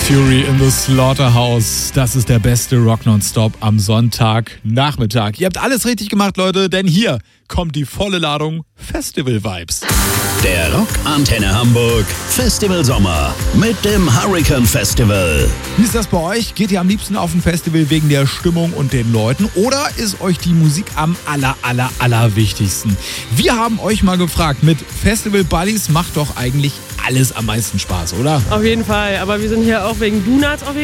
Fury in the Slaughterhouse. Das ist der beste Rock Nonstop am Sonntagnachmittag. Ihr habt alles richtig gemacht, Leute, denn hier kommt die volle Ladung Festival-Vibes. Der Rock Antenne Hamburg Festival Sommer mit dem Hurricane Festival. Wie ist das bei euch? Geht ihr am liebsten auf ein Festival wegen der Stimmung und den Leuten oder ist euch die Musik am allerwichtigsten? Wir haben euch mal gefragt, mit Festival Buddies macht doch eigentlich alles am meisten Spaß, oder? Auf jeden Fall, aber wir sind hier auch wegen Donuts auf jeden Fall.